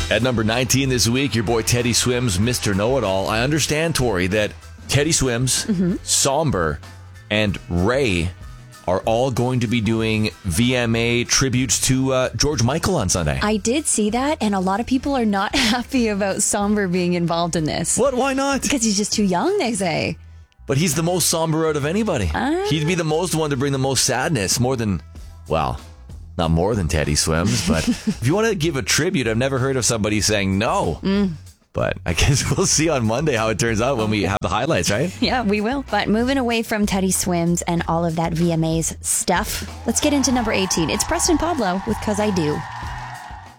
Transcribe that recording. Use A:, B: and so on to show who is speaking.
A: At number 19 this week, your boy Teddy Swims, Mr. Know-It-All. I understand, Tori, that Teddy Swims, Somber, and Ray are all going to be doing VMA tributes to George Michael on Sunday.
B: I did see that, and a lot of people are not happy about Somber being involved in this.
A: What? Why not?
B: Because he's just too young, they say.
A: But he's the most somber out of anybody. He'd be the most one to bring the most sadness, more than, well, not more than Teddy Swims, but if you want to give a tribute, I've never heard of somebody saying no. But I guess we'll see on Monday how it turns out when we have the highlights, right?
B: Yeah, we will. But moving away from Teddy Swims and all of that VMAs stuff, let's get into number 18. It's Preston Pablo with 'Cause I Do.